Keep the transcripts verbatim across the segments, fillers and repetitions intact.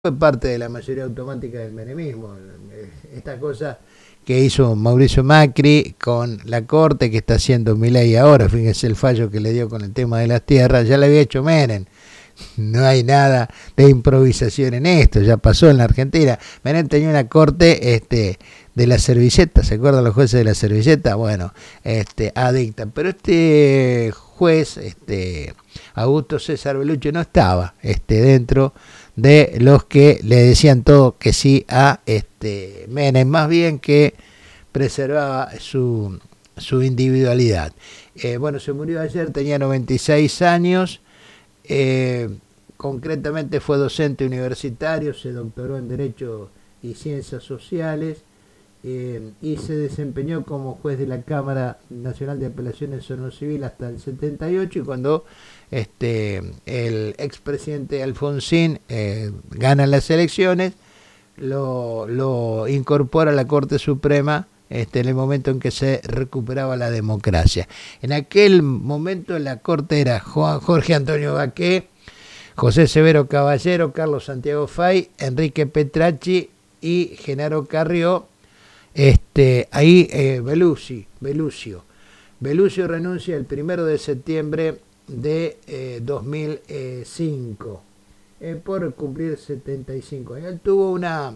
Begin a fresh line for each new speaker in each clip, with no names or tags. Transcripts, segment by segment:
fue parte de la mayoría automática del menemismo. Esta cosa que hizo Mauricio Macri con la corte que está haciendo Milei ahora, fíjense el fallo que le dio con el tema de las tierras, ya le había hecho Menem. No hay nada de improvisación en esto, ya pasó en la Argentina. Menem tenía una corte este, de la servilleta, ¿se acuerdan los jueces de la servilleta? Bueno, este, adicta. Pero este juez, este, Augusto César Bellucci, no estaba este, dentro de los que le decían todo que sí a este Menem, más bien que preservaba su, su individualidad. Eh, bueno, se murió ayer, tenía noventa y seis años. Eh, concretamente fue docente universitario, se doctoró en Derecho y Ciencias Sociales eh, y se desempeñó como juez de la Cámara Nacional de Apelaciones en Honor Civil hasta el setenta y ocho, y cuando este, el expresidente Alfonsín eh, gana las elecciones, lo, lo incorpora a la Corte Suprema Este, en el momento en que se recuperaba la democracia. En aquel momento la corte era Juan, Jorge Antonio Baqué, José Severo Caballero, Carlos Santiago Fay, Enrique Petracci y Genaro Carrió. Este, ahí eh, Belusi, Belucio. Belucio renuncia el primero de septiembre de eh, dos mil cinco eh, por cumplir setenta y cinco años. Él tuvo una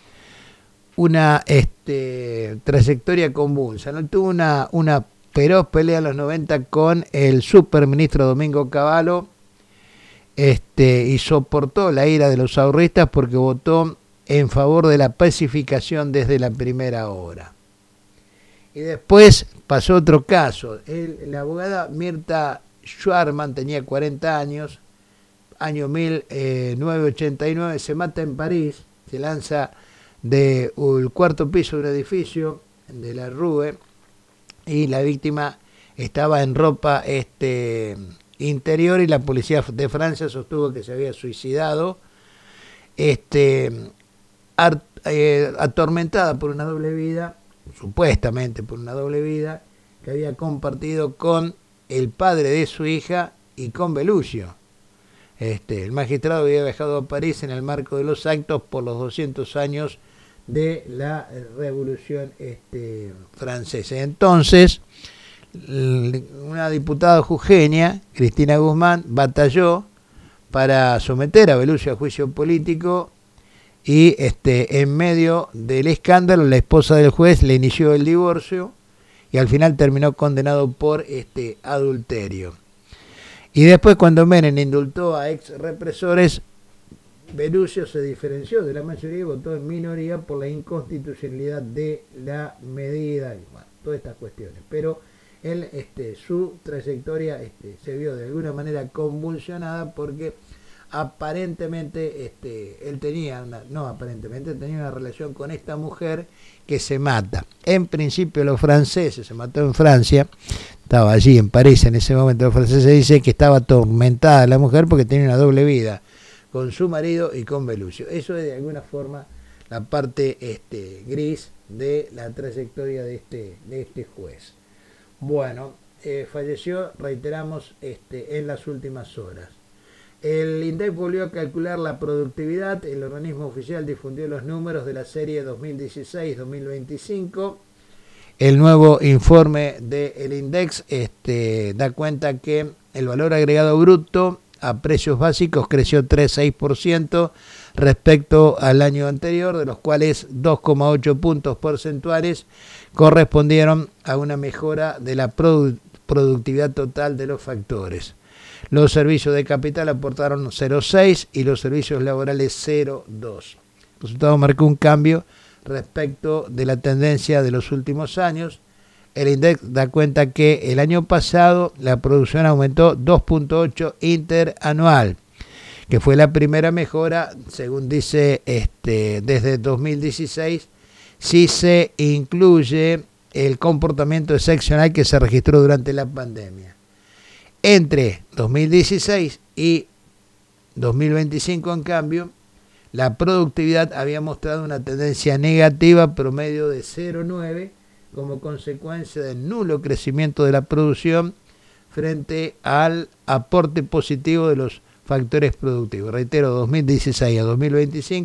una este, trayectoria convulsa, ¿no? Tuvo una, una feroz pelea en los noventa con el superministro Domingo Cavallo este, y soportó la ira de los ahorristas porque votó en favor de la pacificación desde la primera hora. Y después pasó otro caso. El, la abogada Mirta Schwarman tenía cuarenta años, año mil novecientos ochenta y nueve, se mata en París, se lanza del cuarto piso de un edificio de la Rue, y la víctima estaba en ropa este, interior, y la policía de Francia sostuvo que se había suicidado, este, art, eh, atormentada por una doble vida, supuestamente por una doble vida, que había compartido con el padre de su hija y con Belucio. Este, el magistrado había viajado a París en el marco de los actos por los doscientos años de la Revolución este, Francesa. Entonces, una diputada jujeña, Cristina Guzmán, batalló para someter a Belucio a juicio político, y este, en medio del escándalo la esposa del juez le inició el divorcio y al final terminó condenado por este, adulterio. Y después, cuando Menem indultó a ex represores, Belucio se diferenció de la mayoría y votó en minoría por la inconstitucionalidad de la medida, y bueno, todas estas cuestiones. Pero él, este, su trayectoria este, se vio de alguna manera convulsionada porque aparentemente este, él tenía, una, no aparentemente, tenía una relación con esta mujer que se mata. En principio los franceses, se mató en Francia, estaba allí en París en ese momento, los franceses dicen que estaba atormentada la mujer porque tenía una doble vida con su marido y con Belucio. Eso es de alguna forma la parte este, gris de la trayectoria de este, de este juez. Bueno, eh, falleció, reiteramos, este, en las últimas horas. El INDEC volvió a calcular la productividad. El organismo oficial difundió los números de la serie dos mil dieciséis dos mil veinticinco. El nuevo informe del INDEX este, da cuenta que el valor agregado bruto a precios básicos creció tres coma seis por ciento respecto al año anterior, de los cuales dos coma ocho puntos porcentuales correspondieron a una mejora de la produ- productividad total de los factores. Los servicios de capital aportaron cero coma seis y los servicios laborales cero coma dos. El resultado marcó un cambio respecto de la tendencia de los últimos años. El INDEC da cuenta que el año pasado la producción aumentó dos punto ocho interanual, que fue la primera mejora, según dice, este, desde dos mil dieciséis, si se incluye el comportamiento excepcional que se registró durante la pandemia. Entre dos mil dieciséis y dos mil veinticinco, en cambio, la productividad había mostrado una tendencia negativa promedio de cero coma nueve como consecuencia del nulo crecimiento de la producción frente al aporte positivo de los factores productivos. Reitero, dos mil dieciséis a dos mil veinticinco